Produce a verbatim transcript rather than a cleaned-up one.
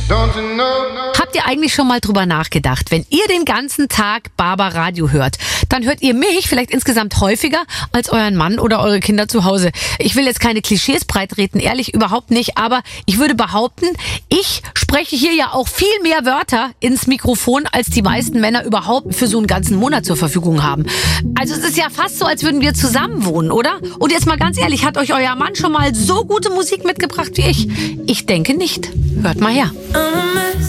Habt ihr eigentlich schon mal drüber nachgedacht, wenn ihr den ganzen Tag Barber Radio hört, dann hört ihr mich vielleicht insgesamt häufiger als euren Mann oder eure Kinder zu Hause. Ich will jetzt keine Klischees breitreten, ehrlich überhaupt nicht, aber ich würde behaupten, ich spreche hier ja auch viel mehr Wörter ins Mikrofon, als die meisten Männer überhaupt für so einen ganzen Monat zur Verfügung haben. Also es ist ja fast so, als würden wir zusammen wohnen, oder? Und jetzt mal ganz ehrlich, hat euch euer Mann schon mal so gute Musik mitgebracht wie ich? Ich denke nicht. Hört mal her.